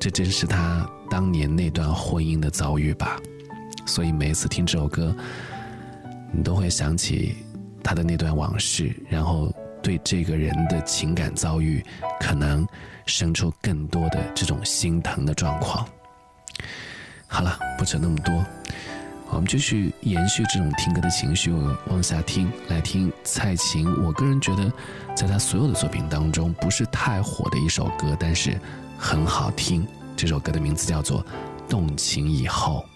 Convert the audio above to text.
这正是他当年那段婚姻的遭遇吧。所以每一次听这首歌，你都会想起他的那段往事，然后对这个人的情感遭遇可能生出更多的这种心疼的状况。好了，不扯那么多，我们继续延续这种听歌的情绪，往下听，来听蔡琴。我个人觉得在他所有的作品当中不是太火的一首歌，但是很好听。这首歌的名字叫做《动情以后》。